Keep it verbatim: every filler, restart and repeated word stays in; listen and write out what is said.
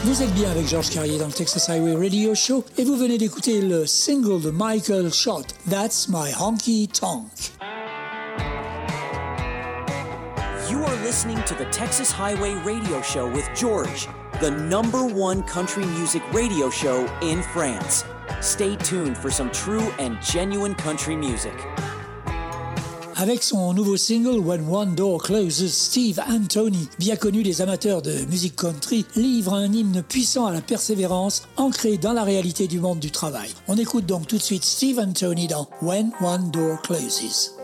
Vous êtes bien avec Georges Carrier dans le Texas Highway Radio Show et vous venez d'écouter le single de Michael Schott, That's My Honky Tonk. You are listening to the Texas Highway Radio Show with George, the number one country music radio show in France. Stay tuned for some true and genuine country music. Avec son nouveau single When One Door Closes, Steve Anthony, bien connu des amateurs de musique country, livre un hymne puissant à la persévérance, ancré dans la réalité du monde du travail. On écoute donc tout de suite Steve Anthony dans When One Door Closes.